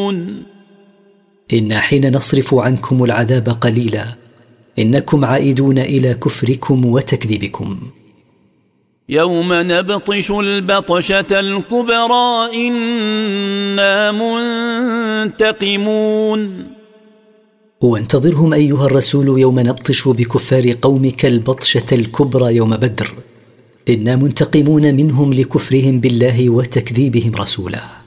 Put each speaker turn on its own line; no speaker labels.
منتقمون
إنا حين نصرف عنكم العذاب قليلا إنكم عائدون إلى كفركم وتكذيبكم.
يوم نبطش البطشة الكبرى إنا منتقمون.
وانتظرهم أيها الرسول يوم نبطش بكفار قومك البطشة الكبرى يوم بدر، إنا منتقمون منهم لكفرهم بالله وتكذيبهم رسوله.